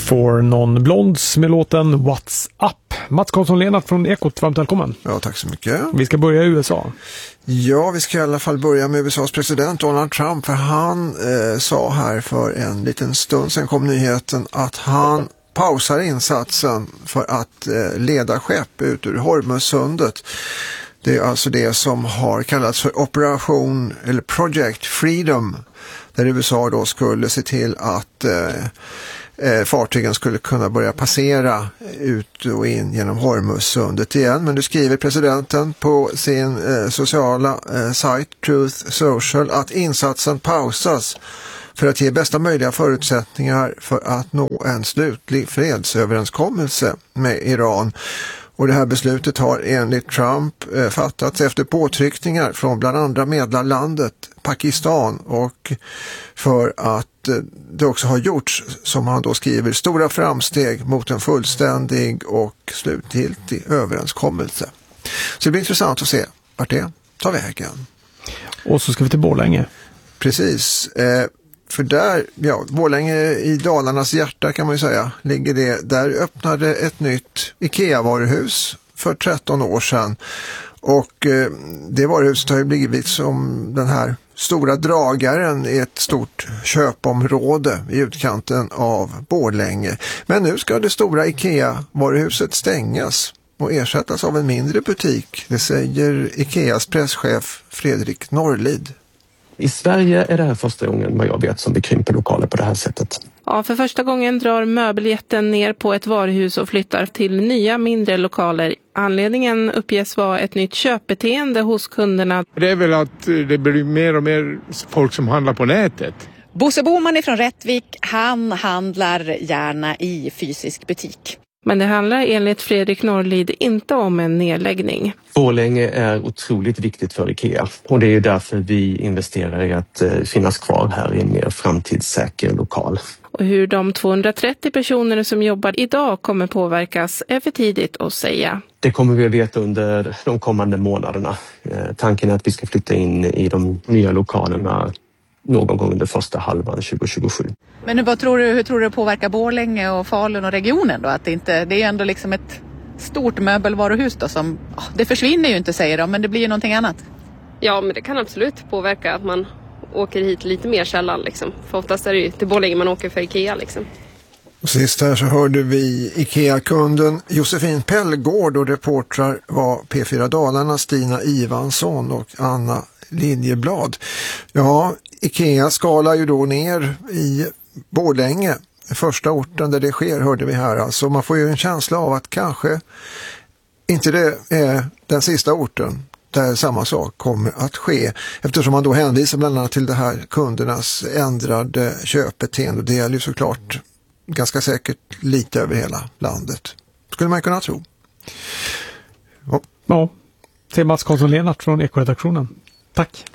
For Non-Blondes med låten What's Up. Mats Karlsson-Lennart från Ekot, varmt välkommen. Ja, tack så mycket. Vi ska börja i USA. Ja, vi ska i alla fall börja med USAs president Donald Trump. För han sa här för en liten stund sedan kom nyheten att han pausar insatsen för att leda skepp ut ur Hormuzsundet. Det är alltså det som har kallats för Operation eller Project Freedom. Där USA då skulle se till att fartygen skulle kunna börja passera ut och in genom Hormuzsundet igen. Men nu skriver presidenten på sin sociala sajt Truth Social att insatsen pausas för att ge bästa möjliga förutsättningar för att nå en slutlig fredsöverenskommelse med Iran. Och det här beslutet har enligt Trump fattats efter påtryckningar från bland andra medlarlandet Pakistan och för att det också har gjorts, som han då skriver, stora framsteg mot en fullständig och slutgiltig överenskommelse. Så det blir intressant att se vart det tar vägen. Och så ska vi till Borlänge. Precis. För där, Borlänge i Dalarnas hjärta kan man ju säga, ligger det. Där öppnade ett nytt IKEA-varuhus för 13 år sedan. Och det varuhuset har ju blivit som den här stora dragaren i ett stort köpområde i utkanten av Borlänge. Men nu ska det stora IKEA-varuhuset stängas och ersättas av en mindre butik. Det säger IKEAs presschef Fredrik Norlid. I Sverige är det här första gången vad jag vet som vi krymper lokaler på det här sättet. Ja, för första gången drar möbeljätten ner på ett varuhus och flyttar till nya mindre lokaler. Anledningen uppges vara ett nytt köpbeteende hos kunderna. Det är väl att det blir mer och mer folk som handlar på nätet. Bosse Boman från Rättvik, han handlar gärna i fysisk butik. Men det handlar enligt Fredrik Norlid inte om en nedläggning. Borlänge är otroligt viktigt för IKEA och det är därför vi investerar i att finnas kvar här i en mer framtidssäker lokal. Och hur de 230 personer som jobbar idag kommer påverkas är för tidigt att säga. Det kommer vi att veta under de kommande månaderna. Tanken är att vi ska flytta in i de nya lokalerna någon gång under första halvan 2027. Men hur tror du det påverkar Borlänge och Falun och regionen då? Att det är ju ändå liksom ett stort möbelvaruhus då som, det försvinner ju inte säger de, men det blir ju någonting annat. Ja, men det kan absolut påverka att man åker hit lite mer sällan liksom. För oftast är det ju till Borlänge man åker för IKEA liksom. Och sist här så hörde vi IKEA-kunden Josefin Pellgård och reportrar var P4 Dalarna Stina Ivansson och Anna Liljeblad. Ja, IKEA skalar ju då ner i Borlänge, första orten där det sker, hörde vi här. Alltså man får ju en känsla av att kanske inte det är den sista orten där samma sak kommer att ske. Eftersom man då hänvisar bland annat till det här kundernas ändrade köpbeteende. Det gäller ju såklart ganska säkert lite över hela landet. Skulle man kunna tro. Ja, till Mats Karlsson-Lennart från Ekoredaktionen. Tack.